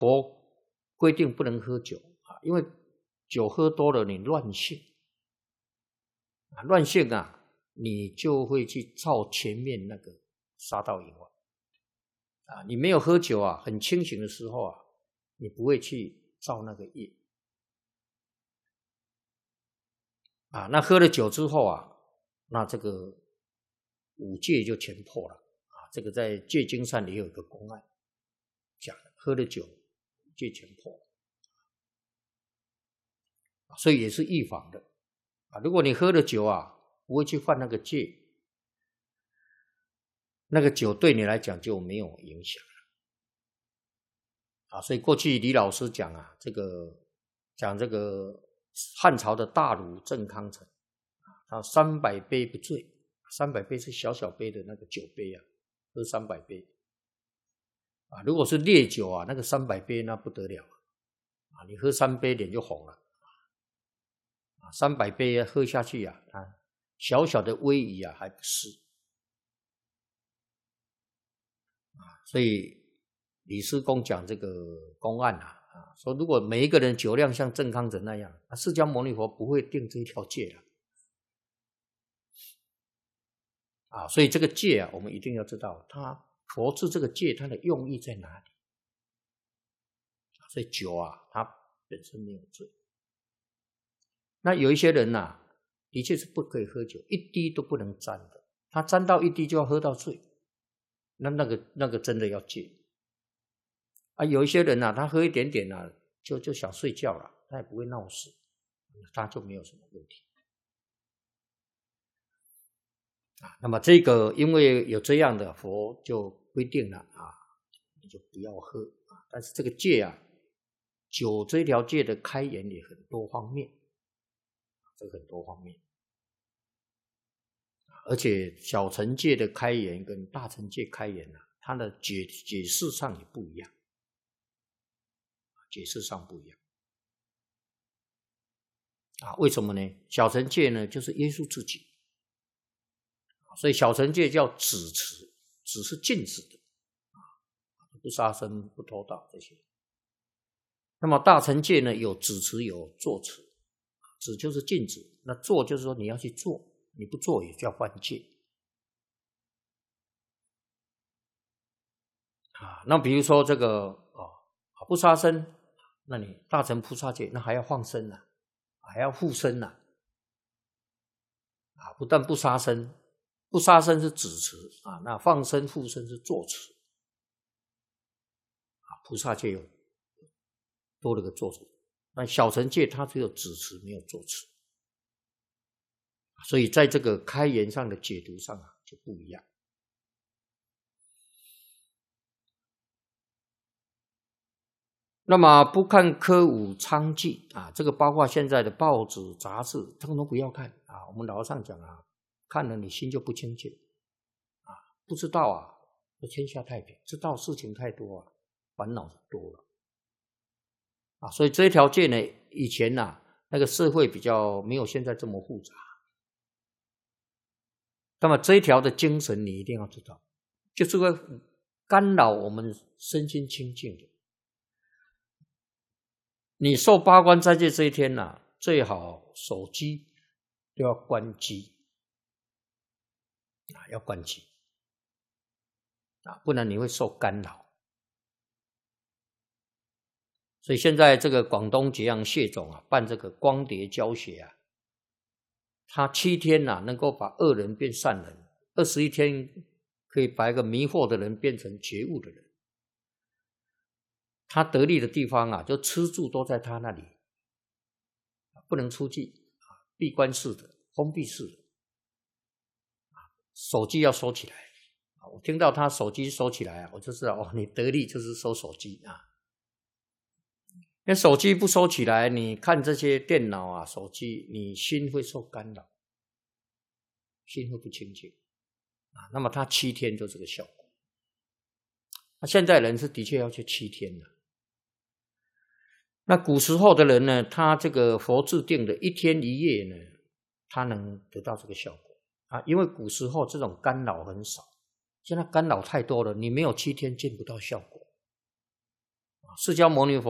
佛规定不能喝酒啊，因为酒喝多了你乱性啊，乱性啊，你就会去造前面那个杀盗淫妄啊。你没有喝酒啊，很清醒的时候啊，你不会去造那个业啊。那喝了酒之后啊，那这个五戒就全破了啊。这个在戒经上也有一个公案讲的，喝了酒五戒全破啊，所以也是预防的啊。如果你喝了酒啊，不会去犯那个戒，那个酒对你来讲就没有影响啊。所以过去李老师讲啊，讲这个汉朝的大儒郑康成啊，300杯不醉，300杯是小小杯的那个酒杯啊，喝300杯啊。如果是烈酒啊，那个300杯那不得了啊，你喝3杯脸就红了啊，300杯喝下去啊，小小的威仪啊还不是啊。所以李师公讲这个公案啊，说如果每一个人酒量像郑康成那样，释迦牟尼佛不会定这一条戒了啊。所以这个戒啊，我们一定要知道，佛制这个戒，它的用意在哪里？所以酒啊，它本身没有罪。那有一些人啊，的确是不可以喝酒，一滴都不能沾的，他沾到一滴就要喝到醉，那个真的要戒。啊，有一些人啊，他喝一点点啊，就想睡觉了，他也不会闹事，他就没有什么问题啊。那么这个因为有这样的，佛就规定了啊，你就不要喝啊。但是这个戒啊，酒这条戒的开言也很多方面，这个很多方面，而且小乘戒的开言跟大乘戒开言啊，它的解释上也不一样。解释上不一样啊？为什么呢？小乘戒呢，就是约束自己，所以小乘戒叫止持，止是禁止的啊，不杀生、不偷盗这些。那么大乘戒呢，有止持，有坐持。止就是禁止，那做就是说你要去做，你不做也叫犯戒啊。那比如说这个不杀生。那你大乘菩萨戒，那还要放生啊，还要护生啊，不但不杀生，不杀生是止持啊，那放生护生是坐持啊。菩萨戒有多了个坐持，那小乘戒它只有止持没有坐持，所以在这个开言上的解读上啊就不一样。那么不看歌舞娼妓啊，这个包括现在的报纸杂志通通不要看啊。我们老和尚讲啊，看了你心就不清净啊，不知道啊天下太平，知道事情太多啊，烦恼多了啊。所以这一条戒呢，以前啊那个社会比较没有现在这么复杂，那么这一条的精神你一定要知道，就是会干扰我们身心清净的。你受八关斋戒这一天啊，最好手机都要关机啊，要关机啊，不然你会受干扰。所以现在这个广东揭阳谢总啊，办这个光碟教学啊，他7天啊能够把恶人变善人，21天可以把一个迷惑的人变成觉悟的人。他得力的地方啊，就吃住都在他那里，不能出去啊，闭关式的、封闭式的，手机要收起来。我听到他手机收起来啊，我就知道哦，你得力就是收手机啊。因为手机不收起来，你看这些电脑啊、手机，你心会受干扰，心会不清净啊。那么他7天就这个效果。那现在人是的确要去7天的。那古时候的人呢，他这个佛制定的1天1夜呢，他能得到这个效果啊，因为古时候这种干扰很少，现在干扰太多了，你没有7天见不到效果释迦牟尼佛